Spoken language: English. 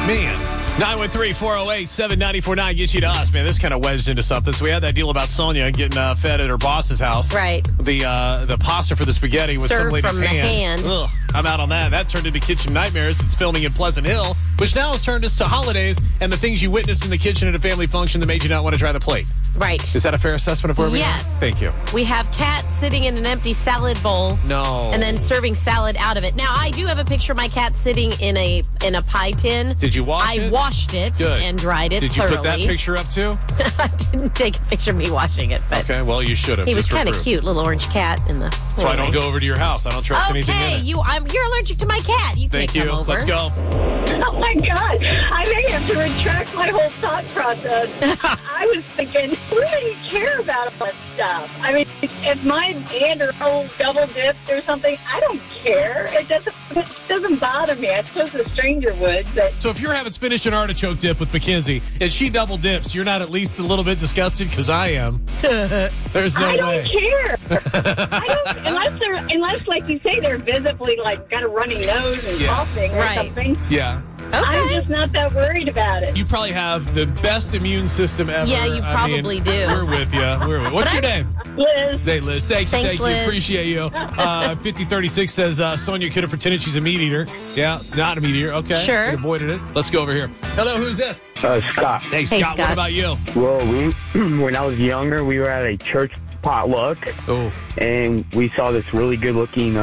Man. 913-408-7949 gets you to us, man. This kind of wedged into something. So we had that deal about Sonia getting fed at her boss's house. Right. The pasta for the spaghetti with some Served lady's from the hand. Ugh, I'm out on that. That turned into Kitchen Nightmares. It's filming in Pleasant Hill, which now has turned us to holidays and the things you witnessed in the kitchen at a family function that made you not want to try the plate. Right. Is that a fair assessment of where we are? Yes. Thank you. We have cat sitting in an empty salad bowl. No. And then serving salad out of it. Now, I do have a picture of my cat sitting in a pie tin. Did you wash it? I washed it Good. and dried it Did you thoroughly. put that picture up too? I didn't take a picture of me washing it, but Okay, well, you should have. he was just for kind of proof. came little orange cat in the. That's why I don't go over to your house. I don't trust anything in Okay, it. you're allergic to my cat. You Thank can't you. come over. Let's go. Oh my God, I may have to retract my whole thought process. I was thinking, who do you care about all that stuff? I mean, if my aunt or old double dipped or something, I don't care. It doesn't bother me. I suppose a stranger would, but So if you're having spinach and artichoke dip with Mackenzie and she double dips, you're not at least a little bit disgusted? Because I am. There's no I don't way. care. Unless, like you say, they're visibly like got a runny nose and Yeah. coughing or Right. something. Yeah. I'm Okay. just not that worried about it. You probably have the best immune system ever. Yeah, you probably do. We're with you. What's your name? Liz, Hey, Liz. Thank Thanks, you. Liz. Appreciate you. 5036 says Sonia could have pretended she's a meat eater. Yeah, not a meat eater. Okay. Sure. Could avoided it. Let's go over here. Hello, who's this? Scott. Hey, Scott. What Scott. about you? Well, when I was younger, we were at a church potluck, Oh. and we saw this really good-looking